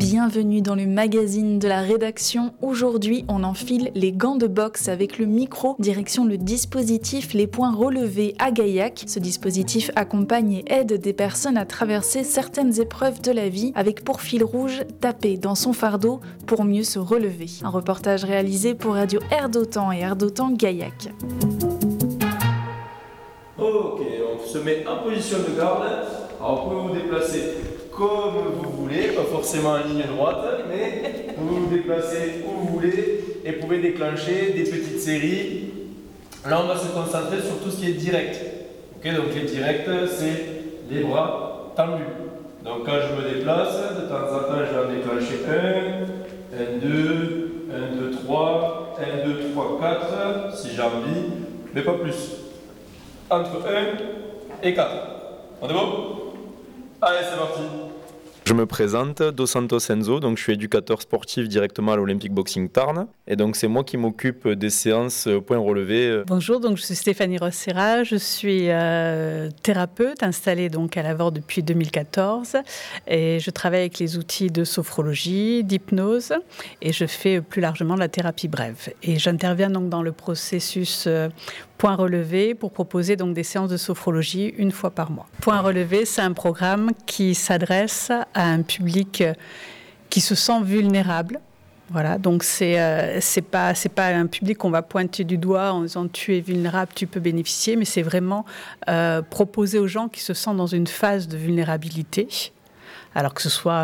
Bienvenue dans le magazine de la rédaction. Aujourd'hui, on enfile les gants de boxe avec le micro, direction le dispositif Les Points Relevés à Gaillac. Ce dispositif accompagne et aide des personnes à traverser certaines épreuves de la vie avec pour fil rouge taper dans son fardeau pour mieux se relever. Un reportage réalisé pour Radio Air d'Otan et Air d'Otan Gaillac. Ok, on se met en position de garde. Alors, vous pouvez vous déplacer comme vous voulez, pas forcément en ligne droite, mais vous vous déplacez où vous voulez et pouvez déclencher des petites séries. Là, on va se concentrer sur tout ce qui est direct. Ok, donc les directs, c'est les bras tendus. Donc quand je me déplace, de temps en temps, je vais en déclencher 1, 2, 1, 2, 3, 1, 2, 3, 4, si j'ai envie, mais pas plus. Entre 1 et 4. On est bon ? Allez, c'est parti. Je me présente, Dos Santos Enzo, donc je suis éducateur sportif directement à l'Olympic Boxing Tarn. Et donc c'est moi qui m'occupe des séances points relevés. Bonjour, donc je suis Stéphanie Rossera, je suis thérapeute installée donc à Lavore depuis 2014 et je travaille avec les outils de sophrologie, d'hypnose et je fais plus largement de la thérapie brève. Et j'interviens donc dans le processus Point Relevé pour proposer donc des séances de sophrologie une fois par mois. Point Relevé, c'est un programme qui s'adresse à un public qui se sent vulnérable. Voilà, donc c'est pas un public qu'on va pointer du doigt en disant tu es vulnérable, tu peux bénéficier, mais c'est vraiment proposer aux gens qui se sentent dans une phase de vulnérabilité. Alors que ce soit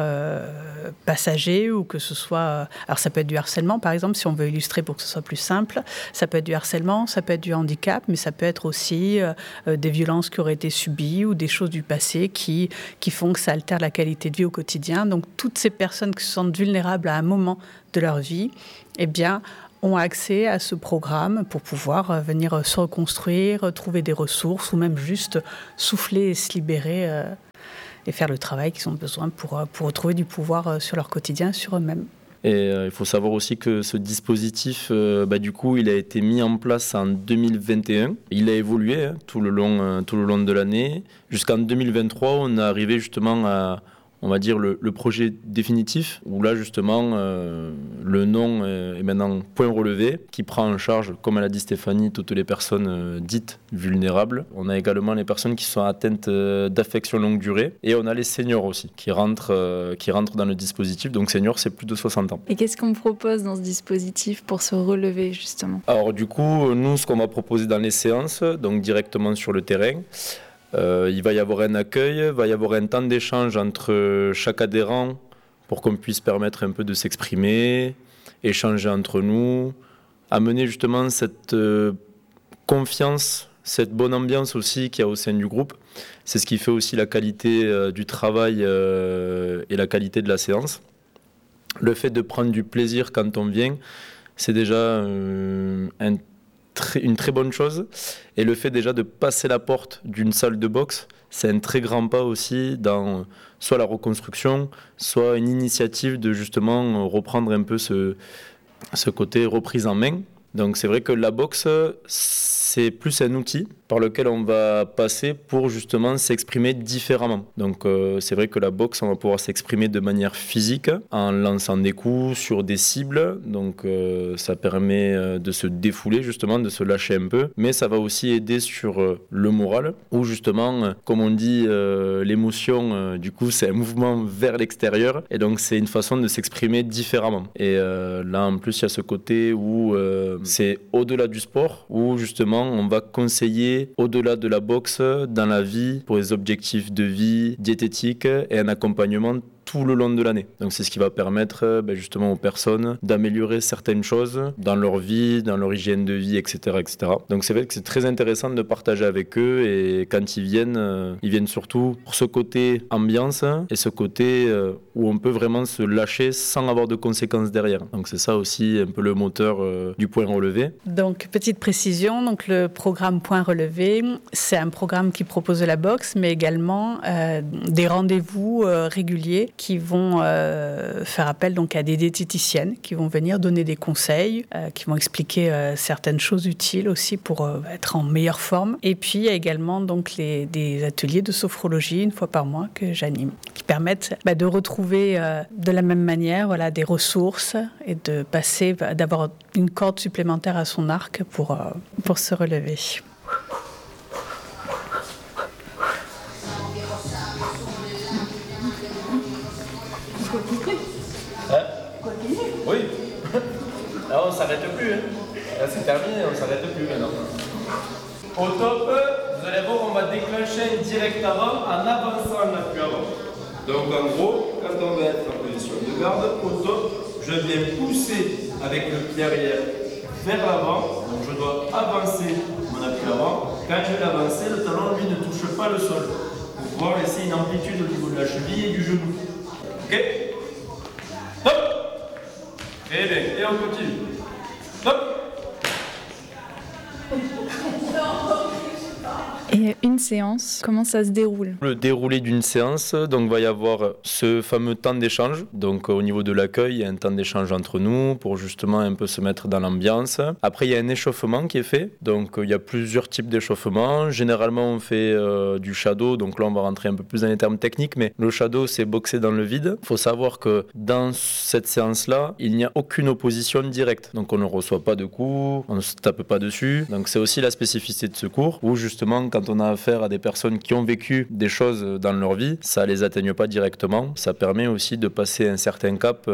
passager ou que ce soit... alors ça peut être du harcèlement, par exemple, si on veut illustrer pour que ce soit plus simple. Ça peut être du harcèlement, ça peut être du handicap, mais ça peut être aussi des violences qui auraient été subies ou des choses du passé qui font que ça altère la qualité de vie au quotidien. Donc toutes ces personnes qui se sentent vulnérables à un moment de leur vie, eh bien, ont accès à ce programme pour pouvoir venir se reconstruire, trouver des ressources ou même juste souffler et se libérer et faire le travail qu'ils ont besoin pour retrouver du pouvoir sur leur quotidien, sur eux-mêmes. Et il faut savoir aussi que ce dispositif, du coup, il a été mis en place en 2021. Il a évolué tout le long de l'année. Jusqu'en 2023, on est arrivé justement à, on va dire, le projet définitif, où là, justement, le nom est maintenant Point Relevé, qui prend en charge, comme elle a dit Stéphanie, toutes les personnes dites vulnérables. On a également les personnes qui sont atteintes d'affections longue durée, et on a les seniors aussi, qui rentrent dans le dispositif. Donc seniors, c'est plus de 60 ans. Et qu'est-ce qu'on propose dans ce dispositif pour se relever, justement ? Alors du coup, nous, ce qu'on va proposer dans les séances, donc directement sur le terrain, il va y avoir un accueil, il va y avoir un temps d'échange entre chaque adhérent pour qu'on puisse permettre un peu de s'exprimer, échanger entre nous, amener justement cette confiance, cette bonne ambiance aussi qu'il y a au sein du groupe. C'est ce qui fait aussi la qualité du travail et la qualité de la séance. Le fait de prendre du plaisir quand on vient, c'est déjà une très bonne chose, et le fait déjà de passer la porte d'une salle de boxe, c'est un très grand pas aussi dans soit la reconstruction, soit une initiative de justement reprendre un peu ce côté reprise en main. Donc c'est vrai que la boxe, c'est plus un outil par lequel on va passer pour justement s'exprimer différemment. Donc c'est vrai que la boxe, on va pouvoir s'exprimer de manière physique en lançant des coups sur des cibles. Donc ça permet de se défouler justement, de se lâcher un peu. Mais ça va aussi aider sur le moral, où justement, comme on dit, l'émotion, du coup, c'est un mouvement vers l'extérieur. Et donc c'est une façon de s'exprimer différemment. Et là, en plus, il y a ce côté où c'est au-delà du sport, où justement, on va conseiller au-delà de la boxe dans la vie pour les objectifs de vie, diététique et un accompagnement tout le long de l'année. Donc c'est ce qui va permettre justement aux personnes d'améliorer certaines choses dans leur vie, dans leur hygiène de vie, etc., etc. Donc c'est vrai que c'est très intéressant de partager avec eux, et quand ils viennent surtout pour ce côté ambiance et ce côté où on peut vraiment se lâcher sans avoir de conséquences derrière. Donc c'est ça aussi un peu le moteur du Point Relevé. Donc petite précision, donc le programme Point Relevé, c'est un programme qui propose de la boxe, mais également des rendez-vous réguliers qui vont faire appel donc à des diététiciennes qui vont venir donner des conseils, qui vont expliquer certaines choses utiles aussi pour être en meilleure forme. Et puis il y a également donc des ateliers de sophrologie une fois par mois que j'anime, qui permettent de retrouver de la même manière des ressources et de passer, d'avoir une corde supplémentaire à son arc pour se relever. Oui. Là, on ne s'arrête plus. Là, c'est terminé, on ne s'arrête plus maintenant. Au top, vous allez voir, on va déclencher un direct avant en avançant l'appui avant. Donc, en gros, quand on va être en position de garde, au top, je viens pousser avec le pied arrière vers l'avant. Donc, je dois avancer mon appui avant. Quand je vais l'avancer, le talon, lui, ne touche pas le sol. Pour pouvoir laisser une amplitude au niveau de la cheville et du genou. Ok? Top! Très bien, et on continue. Top! Et une séance, comment ça se déroule? Le déroulé d'une séance, donc va y avoir ce fameux temps d'échange. Donc au niveau de l'accueil, il y a un temps d'échange entre nous pour justement un peu se mettre dans l'ambiance. Après, il y a un échauffement qui est fait. Donc il y a plusieurs types d'échauffement. Généralement, on fait du shadow. Donc là, on va rentrer un peu plus dans les termes techniques. Mais le shadow, c'est boxer dans le vide. Il faut savoir que dans cette séance-là, il n'y a aucune opposition directe. Donc on ne reçoit pas de coups, on ne se tape pas dessus. Donc c'est aussi la spécificité de ce cours où justement, quand on a affaire à des personnes qui ont vécu des choses dans leur vie, ça les atteigne pas directement. Ça permet aussi de passer un certain cap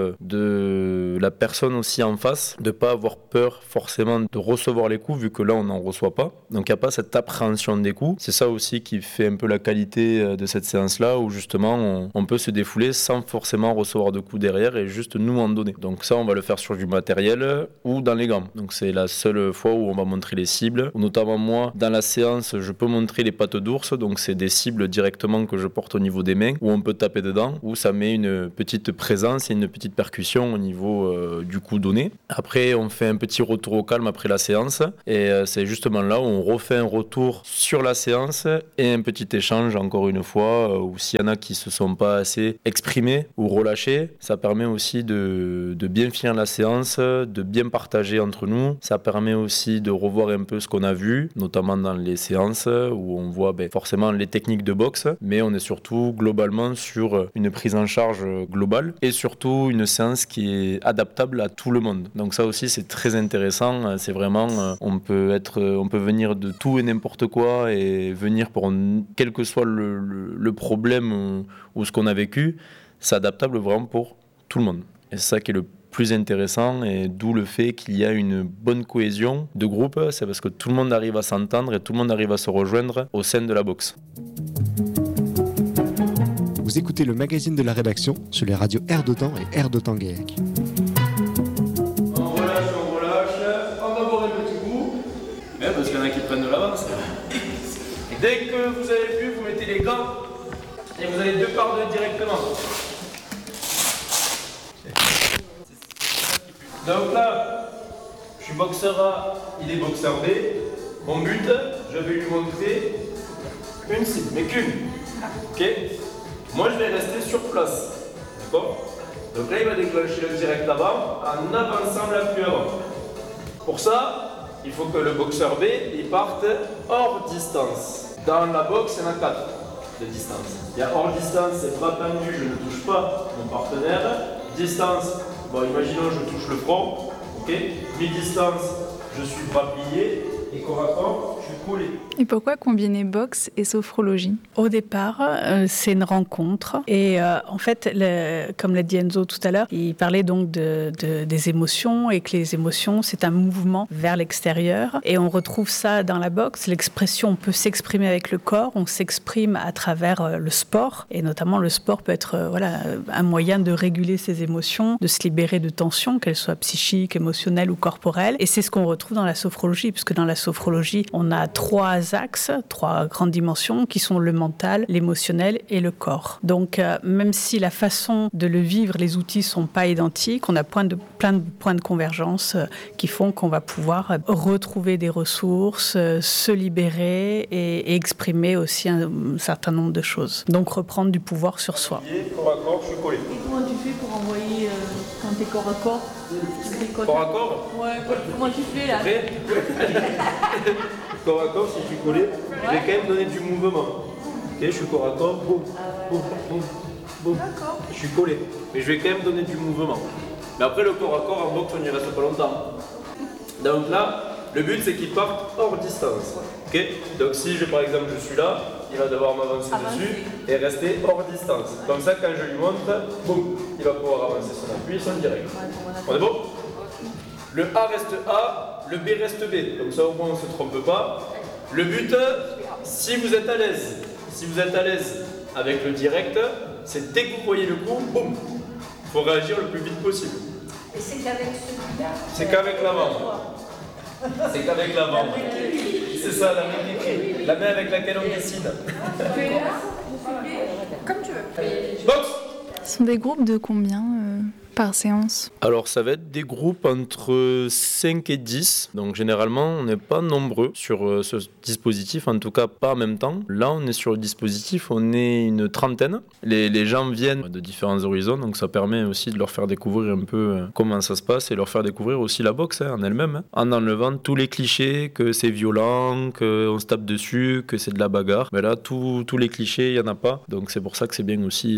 de la personne aussi en face, de pas avoir peur forcément de recevoir les coups vu que là on n'en reçoit pas. Donc il n'y a pas cette appréhension des coups. C'est ça aussi qui fait un peu la qualité de cette séance-là où justement on peut se défouler sans forcément recevoir de coups derrière et juste nous en donner. Donc ça on va le faire sur du matériel ou dans les gants. Donc c'est la seule fois où on va montrer les cibles. Notamment moi, dans la séance, je peux montrer les pattes d'ours, donc c'est des cibles directement que je porte au niveau des mains, où on peut taper dedans, où ça met une petite présence et une petite percussion au niveau du coup donné. Après, on fait un petit retour au calme après la séance, et c'est justement là où on refait un retour sur la séance et un petit échange encore une fois, où s'il y en a qui se sont pas assez exprimés ou relâchés, ça permet aussi de bien finir la séance, de bien partager entre nous. Ça permet aussi de revoir un peu ce qu'on a vu, notamment dans les séances où on voit forcément les techniques de boxe, mais on est surtout globalement sur une prise en charge globale et surtout une séance qui est adaptable à tout le monde. Donc ça aussi c'est très intéressant, c'est vraiment on peut venir de tout et n'importe quoi et venir pour quel que soit le problème ou ce qu'on a vécu, c'est adaptable vraiment pour tout le monde. Et c'est ça qui est le plus intéressant et d'où le fait qu'il y a une bonne cohésion de groupe, c'est parce que tout le monde arrive à s'entendre et tout le monde arrive à se rejoindre au sein de la boxe. Vous écoutez le magazine de la rédaction sur les radios Air d'Otan et Air d'Otan-Gaillac. On relâche, on va boire un petit coup, parce qu'il y en a qui prennent de l'avance. Dès que vous avez pu, vous mettez les gants et vous avez 2 par 2 directement. Donc là, je suis boxeur A, il est boxeur B. Mon but, je vais lui montrer une cible, mais qu'une. Ok? Moi, je vais rester sur place. D'accord? Donc là, il va déclencher le direct avant en avançant l'appui avant. Pour ça, il faut que le boxeur B, il parte hors distance. Dans la boxe, il y en a 4 de distance. Il y a hors distance, c'est bras tendu, je ne touche pas mon partenaire. Distance, imaginons je touche le front, ok. Mi-distance, je suis bras pliés, et corps à corps, je suis collé. Et pourquoi combiner boxe et sophrologie? Au départ, c'est une rencontre. Et en fait, comme l'a dit Enzo tout à l'heure, il parlait donc des émotions et que les émotions, c'est un mouvement vers l'extérieur. Et on retrouve ça dans la boxe. L'expression, on peut s'exprimer avec le corps, on s'exprime à travers le sport. Et notamment, le sport peut être un moyen de réguler ses émotions, de se libérer de tensions, qu'elles soient psychiques, émotionnelles ou corporelles. Et c'est ce qu'on retrouve dans la sophrologie, puisque dans la sophrologie, on a 3 axes, 3 grandes dimensions qui sont le mental, l'émotionnel et le corps. Donc, même si la façon de le vivre, les outils ne sont pas identiques, on a plein de points de convergence qui font qu'on va pouvoir retrouver des ressources, se libérer et exprimer aussi un certain nombre de choses. Donc, reprendre du pouvoir sur soi. Corps à corps, je suis collé. Et comment tu fais pour envoyer quand t'es corps à corps? Corps à corps? Ouais, comment tu fais là? Prêt? Corps à corps, si je suis collé, je vais quand même donner du mouvement. Ok, je suis corps à corps, boum, boum, boum, boum. Je suis collé, mais je vais quand même donner du mouvement. Mais après, le corps à corps en boxe, on n'y reste pas longtemps. Donc là, le but c'est qu'il parte hors distance. Ok, donc si par exemple je suis là, il va devoir m'avancer dessus et rester hors distance. Comme ça, quand je lui montre, boum, il va pouvoir avancer son appui, son direct. On est bon? Le A reste A, le B reste B. Comme ça, au moins, on ne se trompe pas. Le but, si vous êtes à l'aise, avec le direct, c'est dès que vous voyez le coup, boum, il faut réagir le plus vite possible. Et c'est qu'avec celui-là? C'est qu'avec l'avant. C'est qu'avec l'avant. C'est ça, la main écrite. La main avec laquelle on dessine. Comme tu veux. Box! Ce sont des groupes de combien par séance? Alors ça va être des groupes entre 5 et 10, donc généralement on n'est pas nombreux sur ce dispositif, en tout cas pas en même temps. Là on est sur le dispositif, on est une trentaine. Les gens viennent de différents horizons, donc ça permet aussi de leur faire découvrir un peu comment ça se passe et leur faire découvrir aussi la boxe en elle-même, en enlevant tous les clichés, que c'est violent, qu'on se tape dessus, que c'est de la bagarre. Mais là tous les clichés, il n'y en a pas, donc c'est pour ça que c'est bien aussi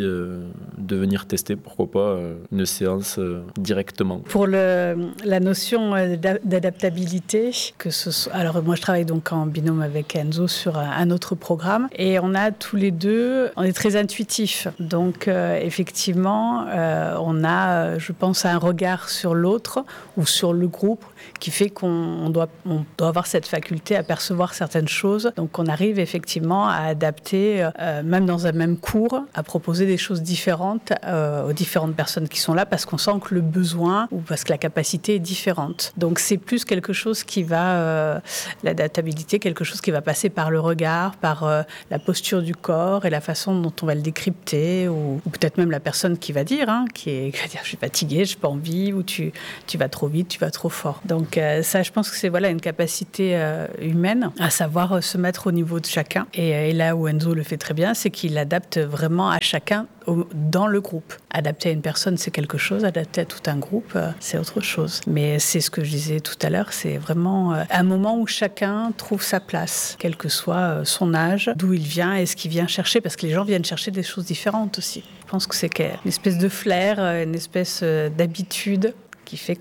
de venir tester, pourquoi pas, une séance directement. Pour la notion d'adaptabilité, alors moi je travaille donc en binôme avec Enzo sur un autre programme et on a tous les deux, on est très intuitifs. Donc effectivement, on a, je pense, un regard sur l'autre ou sur le groupe qui fait qu'on doit avoir cette faculté à percevoir certaines choses. Donc on arrive effectivement à adapter, même dans un même cours, à proposer des choses différentes aux différentes personnes qui sont là parce qu'on sent que le besoin ou parce que la capacité est différente. Donc c'est plus quelque chose qui va, l'adaptabilité, quelque chose qui va passer par le regard, par la posture du corps et la façon dont on va le décrypter ou peut-être même la personne qui va dire, qui va dire je suis fatiguée, j'ai pas envie ou tu vas trop vite, tu vas trop fort. Donc ça, je pense que c'est une capacité humaine à savoir se mettre au niveau de chacun. Et là où Enzo le fait très bien, c'est qu'il adapte vraiment à chacun dans le groupe. Adapter à une personne, c'est quelque chose. Adapter à tout un groupe, c'est autre chose. Mais c'est ce que je disais tout à l'heure, c'est vraiment un moment où chacun trouve sa place, quel que soit son âge, d'où il vient et ce qu'il vient chercher, parce que les gens viennent chercher des choses différentes aussi. Je pense que c'est une espèce de flair, une espèce d'habitude qui fait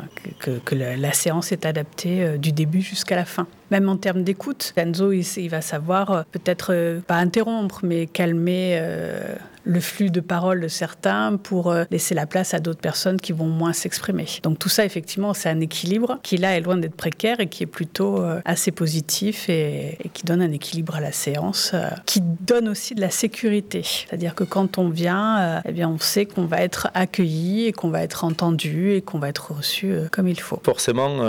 que la séance est adaptée du début jusqu'à la fin. Même en termes d'écoute, Enzo, il va savoir peut-être pas interrompre, mais calmer le flux de paroles de certains pour laisser la place à d'autres personnes qui vont moins s'exprimer. Donc tout ça, effectivement, c'est un équilibre qui, là, est loin d'être précaire et qui est plutôt assez positif et qui donne un équilibre à la séance, qui donne aussi de la sécurité. C'est-à-dire que quand on vient, on sait qu'on va être accueilli et qu'on va être entendu et qu'on va être reçu comme il faut. Forcément,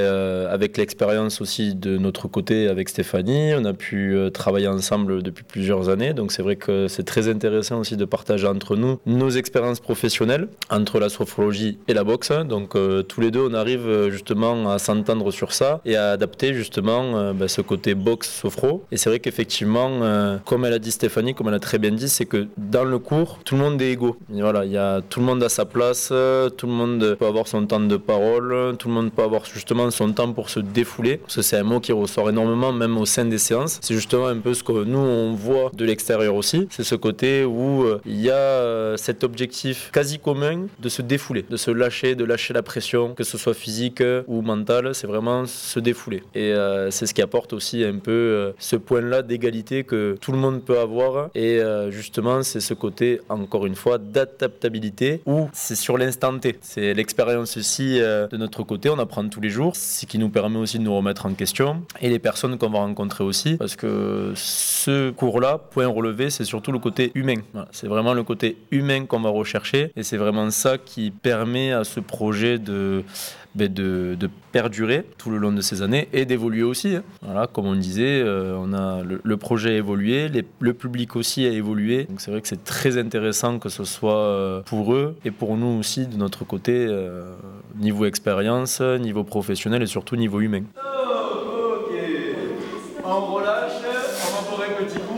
avec l'expérience aussi de notre côté avec Stéphanie, on a pu travailler ensemble depuis plusieurs années, donc c'est vrai que c'est très intéressant aussi de partager entre nous nos expériences professionnelles entre la sophrologie et la boxe. Donc tous les deux on arrive justement à s'entendre sur ça et à adapter justement ce côté boxe-sophro. Et c'est vrai qu'effectivement, comme elle a dit Stéphanie, comme elle a très bien dit, c'est que dans le cours, tout le monde est égaux. Et voilà, tout le monde a sa place, tout le monde peut avoir son temps de parole, tout le monde peut avoir justement son temps pour se défouler. Parce que c'est un mot qui ressort énormément même au sein des séances. C'est justement un peu ce que nous on voit de l'extérieur aussi. C'est ce côté où il y a cet objectif quasi commun de se défouler, de se lâcher, de lâcher la pression, que ce soit physique ou mentale, c'est vraiment se défouler. Et c'est ce qui apporte aussi un peu ce point-là d'égalité que tout le monde peut avoir. Et justement, c'est ce côté, encore une fois, d'adaptabilité où c'est sur l'instant T. C'est l'expérience aussi de notre côté, on apprend tous les jours, ce qui nous permet aussi de nous remettre en question. Et les personnes qu'on va rencontrer aussi, parce que ce cours-là, point relevé, c'est surtout le côté humain. Voilà. Voilà, c'est vraiment le côté humain qu'on va rechercher et c'est vraiment ça qui permet à ce projet de perdurer tout le long de ces années et d'évoluer aussi. Voilà, comme on disait, le projet a évolué, le public aussi a évolué. Donc c'est vrai que c'est très intéressant que ce soit pour eux et pour nous aussi de notre côté, niveau expérience, niveau professionnel et surtout niveau humain. Ok, on relâche, on va pour un petit coup.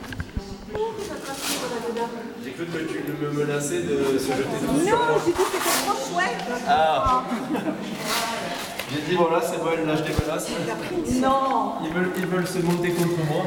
J'ai cru que tu me menaçais de se jeter tout sur moi. Non, j'ai dit que c'était trop chouette. Ah. J'ai dit voilà, c'est bon, elle lâche des menaces. Non. Ils veulent se monter contre moi.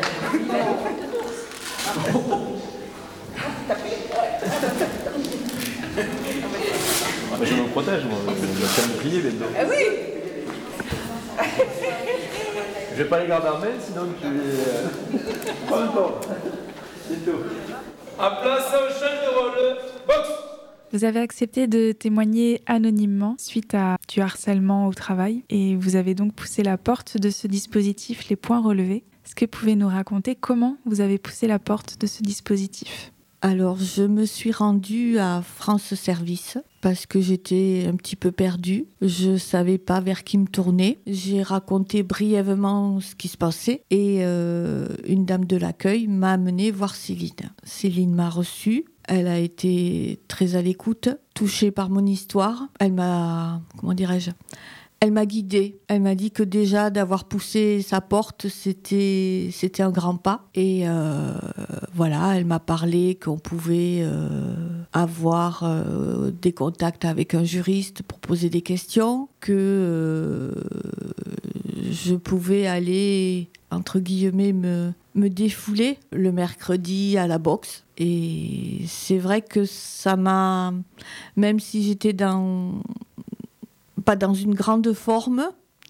Ah, je me protège, moi. Je vais faire me plier bientôt. Ah oui. Je vais pas les garder en main, sinon tu es. Pas encore. C'est tout. En place au champ de rôle. Box. Vous avez accepté de témoigner anonymement suite à du harcèlement au travail et vous avez donc poussé la porte de ce dispositif Les Points Relevés. Est-ce que vous pouvez nous raconter comment vous avez poussé la porte de ce dispositif ? Alors, je me suis rendue à France Service parce que j'étais un petit peu perdue. Je ne savais pas vers qui me tourner. J'ai raconté brièvement ce qui se passait et une dame de l'accueil m'a amenée voir Céline. Céline m'a reçue. Elle a été très à l'écoute, touchée par mon histoire. Elle m'a guidée. Elle m'a dit que déjà d'avoir poussé sa porte, c'était un grand pas. Et voilà, elle m'a parlé qu'on pouvait avoir des contacts avec un juriste pour poser des questions, que je pouvais aller, entre guillemets, me défouler le mercredi à la boxe. Et c'est vrai que ça m'a, même si j'étais pas dans une grande forme,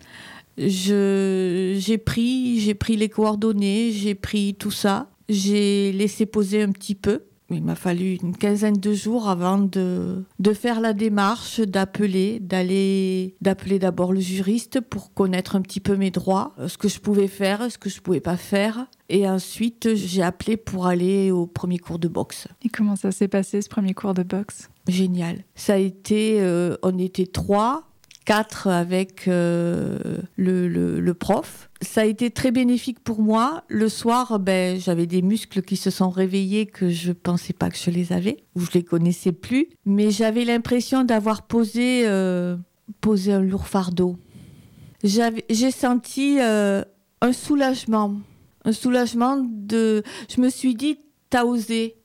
j'ai pris les coordonnées, j'ai pris tout ça, j'ai laissé poser un petit peu. Il m'a fallu une quinzaine de jours avant de faire la démarche, d'appeler d'abord le juriste pour connaître un petit peu mes droits, ce que je pouvais faire, ce que je pouvais pas faire. Et ensuite, j'ai appelé pour aller au premier cours de boxe. Et comment ça s'est passé, ce premier cours de boxe ? Génial. Ça a été, on était 3, 4 avec le prof. Ça a été très bénéfique pour moi. Le soir, j'avais des muscles qui se sont réveillés que je ne pensais pas que je les avais, ou je ne les connaissais plus. Mais j'avais l'impression d'avoir posé un lourd fardeau. J'ai senti un soulagement. Un soulagement je me suis dit, t'as osé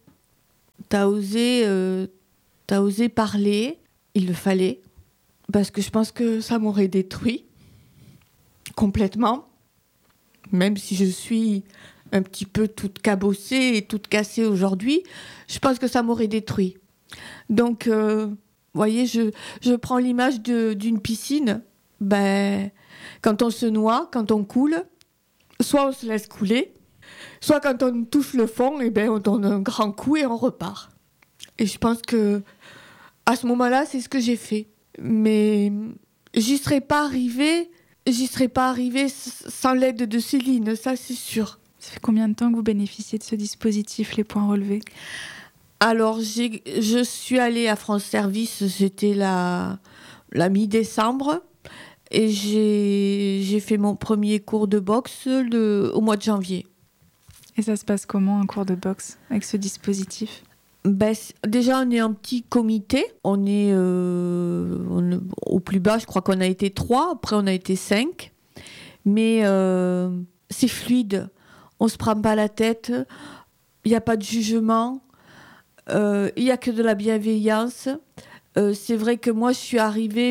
parler. Il le fallait. Parce que je pense que ça m'aurait détruit complètement, même si je suis un petit peu toute cabossée et toute cassée aujourd'hui, je pense que ça m'aurait détruit. Donc, vous voyez, je prends l'image d'une piscine. Quand on se noie, quand on coule, soit on se laisse couler, soit quand on touche le fond, on donne un grand coup et on repart. Et je pense que à ce moment-là, c'est ce que j'ai fait. Mais j'y serais pas arrivée sans l'aide de Céline, ça c'est sûr. Ça fait combien de temps que vous bénéficiez de ce dispositif, Les Points Relevés ? Alors, je suis allée à France Service, c'était la mi-décembre, et j'ai fait mon premier cours de boxe au mois de janvier. Et ça se passe comment, un cours de boxe, avec ce dispositif ? Déjà, on est un petit comité. On est au plus bas, je crois qu'on a été 3. Après, on a été 5. Mais c'est fluide. On ne se prend pas la tête. Il n'y a pas de jugement. Il n'y a que de la bienveillance. C'est vrai que moi, je suis arrivée...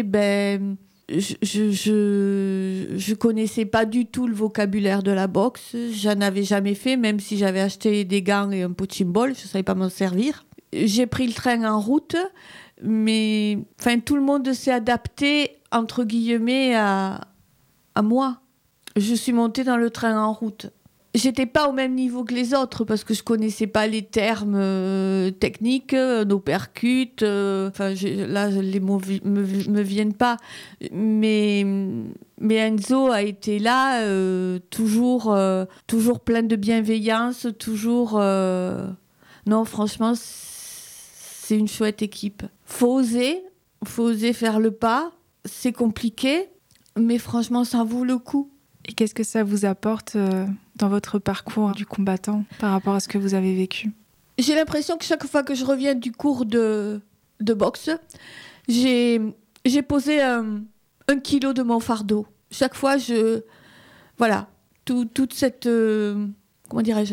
Je connaissais pas du tout le vocabulaire de la boxe. J'en avais jamais fait, même si j'avais acheté des gants et un punching ball, je savais pas m'en servir. J'ai pris le train en route, mais tout le monde s'est adapté entre guillemets à moi. Je suis montée dans le train en route. J'étais pas au même niveau que les autres parce que je connaissais pas les termes techniques, nos percutes. Là, les mots me viennent pas. Mais Enzo a été là, toujours plein de bienveillance, toujours Non, franchement, c'est une chouette équipe. Faut oser faire le pas. C'est compliqué, mais franchement, ça vaut le coup. Et qu'est-ce que ça vous apporte dans votre parcours du combattant par rapport à ce que vous avez vécu ? J'ai l'impression que chaque fois que je reviens du cours de boxe, j'ai posé un kilo de mon fardeau. Chaque fois, toute cette... comment dirais-je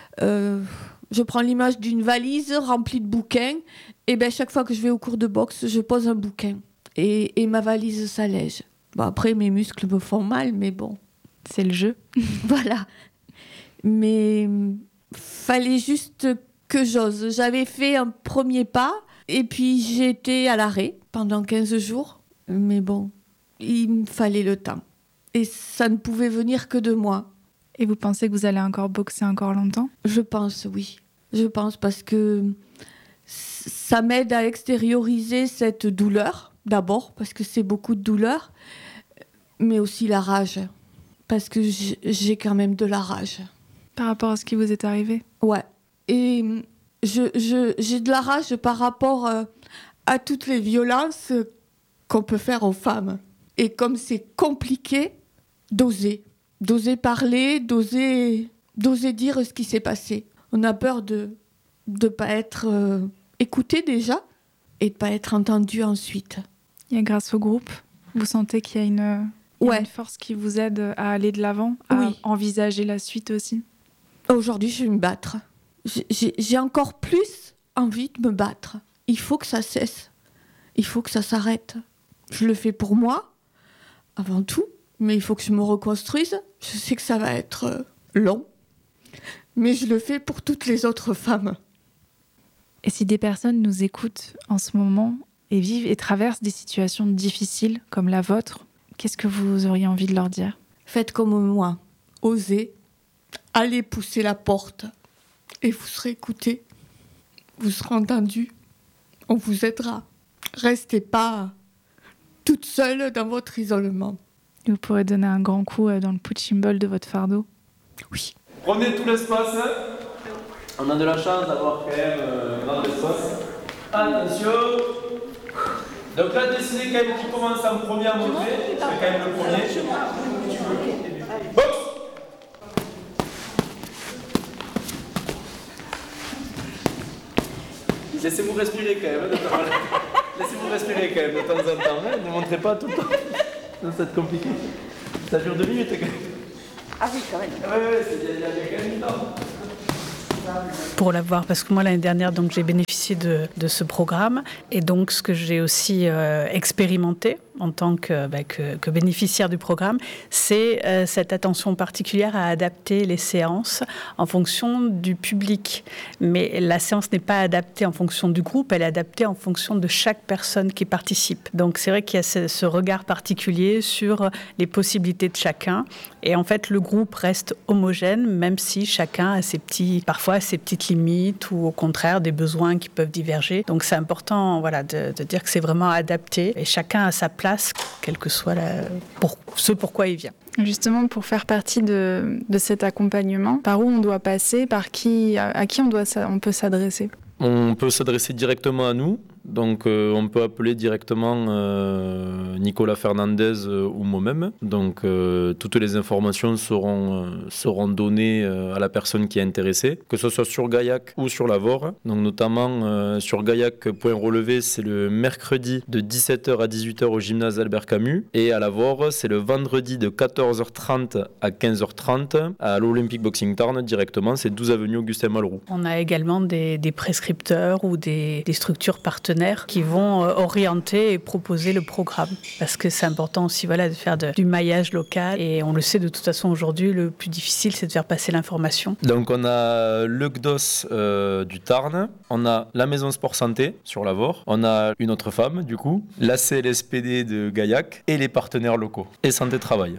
je prends l'image d'une valise remplie de bouquins. Et bien, chaque fois que je vais au cours de boxe, je pose un bouquin. Et ma valise s'allège. Bon, après, mes muscles me font mal, mais bon. C'est le jeu. Voilà. Mais fallait juste que j'ose. J'avais fait un premier pas et puis j'étais à l'arrêt pendant 15 jours. Mais bon, il me fallait le temps. Et ça ne pouvait venir que de moi. Et vous pensez que vous allez encore boxer encore longtemps ? Je pense, oui. Je pense parce que ça m'aide à extérioriser cette douleur, d'abord, parce que c'est beaucoup de douleur, mais aussi la rage. Parce que j'ai quand même de la rage. Par rapport à ce qui vous est arrivé ? Ouais. Et j'ai de la rage par rapport à toutes les violences qu'on peut faire aux femmes. Et comme c'est compliqué, d'oser parler, d'oser dire ce qui s'est passé. On a peur de ne pas être écouté déjà et de ne pas être entendu ensuite. Et grâce au groupe, vous sentez qu'il y a une force qui vous aide à aller de l'avant, à envisager la suite aussi ? Aujourd'hui, je vais me battre. J'ai encore plus envie de me battre. Il faut que ça cesse. Il faut que ça s'arrête. Je le fais pour moi, avant tout, mais il faut que je me reconstruise. Je sais que ça va être long, mais je le fais pour toutes les autres femmes. Et si des personnes nous écoutent en ce moment et vivent et traversent des situations difficiles comme la vôtre, qu'est-ce que vous auriez envie de leur dire ? Faites comme moi, osez, allez pousser la porte et vous serez écoutés, vous serez entendus, on vous aidera. Restez pas toute seule dans votre isolement. Vous pourrez donner un grand coup dans le punching ball de votre fardeau ? Oui. Prenez tout l'espace. On a de la chance d'avoir quand même un grand espace. Attention. Donc là, décidez quand même qui commence en premier à monter. Je fais quand même le premier. Box. Laissez-vous respirer quand même. Laissez-vous respirer quand même de temps en temps. Hein. Ne montrez pas tout le temps. Ça va être compliqué. Ça dure 2 minutes quand même. Ah oui, quand même. Ouais, il y a quand même du temps. Pour l'avoir, parce que moi l'année dernière donc j'ai bénéficié de ce programme et donc ce que j'ai aussi expérimenté en tant que bénéficiaire du programme, c'est cette attention particulière à adapter les séances en fonction du public. Mais la séance n'est pas adaptée en fonction du groupe, elle est adaptée en fonction de chaque personne qui participe. Donc c'est vrai qu'il y a ce regard particulier sur les possibilités de chacun. Et en fait, le groupe reste homogène, même si chacun a parfois ses petites limites ou au contraire des besoins qui peuvent diverger. Donc c'est important de dire que c'est vraiment adapté et chacun a sa place, quel que soit ce pourquoi il vient. Justement, pour faire partie de cet accompagnement, par où on doit passer, à qui on peut s'adresser ? On peut s'adresser directement à nous, donc on peut appeler directement Nicolas Fernandez ou moi-même. Donc toutes les informations seront données à la personne qui est intéressée, que ce soit sur Gaillac ou sur Lavore. Donc notamment sur Gaillac.relevé, c'est le mercredi de 17h à 18h au gymnase Albert Camus. Et à Lavore, c'est le vendredi de 14h30 à 15h30 à l'Olympic Boxing Town directement, c'est 12 avenue Augustin Malroux. On a également des prescripteurs ou des structures partenaires qui vont orienter et proposer le programme. Parce que c'est important aussi de faire du maillage local. Et on le sait de toute façon aujourd'hui, le plus difficile, c'est de faire passer l'information. Donc on a le GDOS du Tarn, on a la Maison Sport Santé sur Lavore, on a une autre femme du coup, la CLSPD de Gaillac et les partenaires locaux. Et Santé Travail.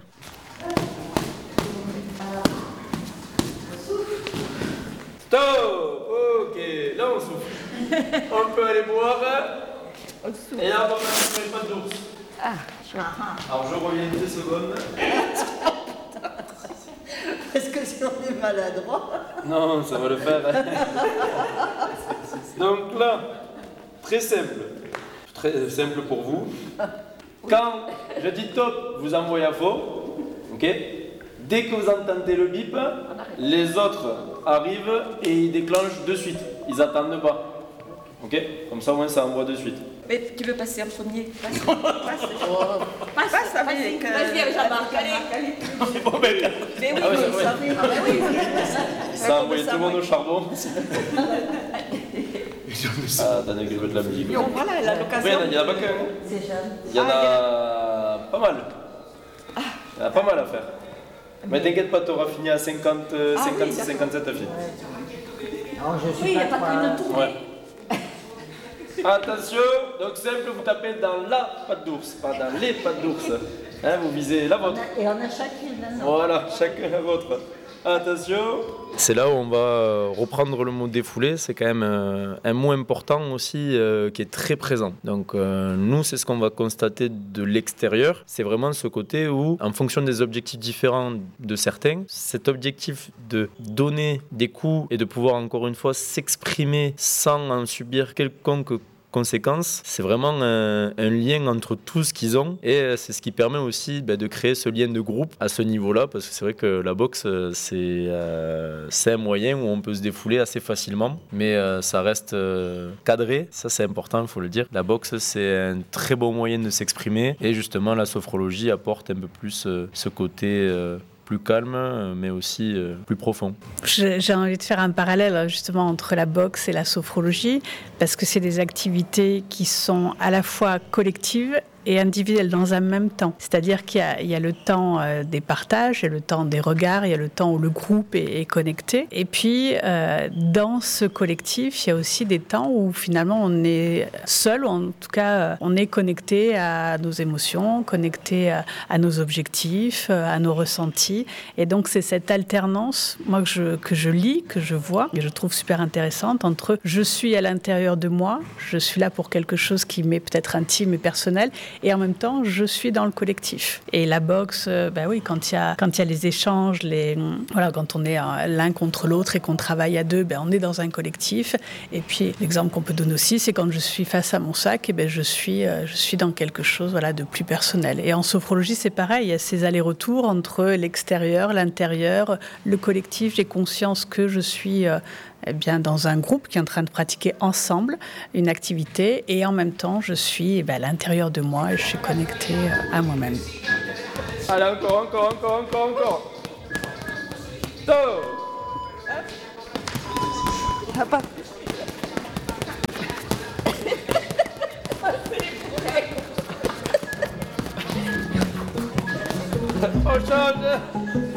Stop. Ok, là on souffle. On peut aller boire. Et là on va mettre les pattes d'ours. Alors je reviens 2 secondes. Parce que si on est maladroit. Non, ça va le faire. Donc là, très simple pour vous. Quand je dis top, vous envoyez à faux. Ok. Dès que vous entendez le bip, les autres arrivent et ils déclenchent de suite. Ils n'attendent pas. Ok. Comme ça, au moins, ça envoie de suite. Mais tu veux passer en premier? Passe avec. Vas-y avec Jean-Marc, allez. Bon, ben, Mais oui, Ah ouais, mais c'est vrai. ça fait. Ah oui. ça a envoyé tout le monde au charbon. Ah, t'as que de la musique. Donc voilà, elle a Après, l'occasion. il n'y en a pas qu'un. C'est jeune. Il y en a pas mal. Il y en a pas mal à faire. Mais t'inquiète pas, t'auras fini à 50, 56, 57 à fini. Non, je suis Oui, il n'y a pas pas quoi. qu'une tournée. Ouais. Attention, donc simple, vous tapez dans la patte d'ours, pas dans les pattes d'ours. Hein, vous visez la vôtre. Et on a chacune maintenant. Voilà, chacun la vôtre. Attention. C'est là où on va reprendre le mot défoulé. C'est quand même un mot important aussi qui est très présent. Donc nous, c'est ce qu'on va constater de l'extérieur. C'est vraiment ce côté où, en fonction des objectifs différents de certains, cet objectif de donner des coups et de pouvoir encore une fois s'exprimer sans en subir quelconque conséquence, c'est vraiment un lien entre tout ce qu'ils ont et c'est ce qui permet aussi de créer ce lien de groupe à ce niveau-là, parce que c'est vrai que la boxe c'est un moyen où on peut se défouler assez facilement, mais ça reste cadré, ça c'est important, il faut le dire. La boxe c'est un très bon moyen de s'exprimer et justement la sophrologie apporte un peu plus ce côté plus calme, mais aussi plus profond. J'ai envie de faire un parallèle justement entre la boxe et la sophrologie, parce que c'est des activités qui sont à la fois collectives et individuelles dans un même temps. C'est-à-dire qu'il y a le temps des partages, il y a le temps des regards, il y a le temps où le groupe est connecté. Et puis, dans ce collectif, il y a aussi des temps où finalement on est seul, ou en tout cas on est connecté à nos émotions, connecté à nos objectifs, à nos ressentis. Et donc c'est cette alternance, moi que je lis, que je vois, et je trouve super intéressante, entre je suis à l'intérieur de moi, je suis là pour quelque chose qui m'est peut-être intime et personnel, et en même temps, je suis dans le collectif. Et la boxe, oui, quand il y a les échanges, quand on est l'un contre l'autre et qu'on travaille à deux, on est dans un collectif. Et puis, l'exemple qu'on peut donner aussi, c'est quand je suis face à mon sac, et je suis dans quelque chose de plus personnel. Et en sophrologie, c'est pareil, il y a ces allers-retours entre l'extérieur, l'intérieur, le collectif. J'ai conscience que je suis dans un groupe qui est en train de pratiquer ensemble une activité, et en même temps je suis à l'intérieur de moi et je suis connectée à moi-même. Allez, encore. Stop. On change.